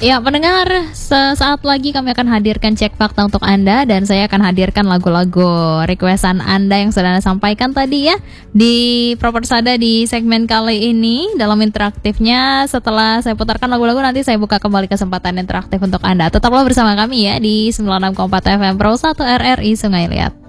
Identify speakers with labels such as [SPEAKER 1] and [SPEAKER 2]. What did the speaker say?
[SPEAKER 1] Ya, pendengar, sesaat lagi kami akan hadirkan cek fakta untuk Anda dan saya akan hadirkan lagu-lagu requestan Anda yang sudah Anda sampaikan tadi ya di Proporsada di segmen kali ini. Dalam interaktifnya, setelah saya putarkan lagu-lagu nanti saya buka kembali kesempatan interaktif untuk Anda. Tetaplah bersama kami ya di 96,4 FM Pro 1 RRI Sungai Liat.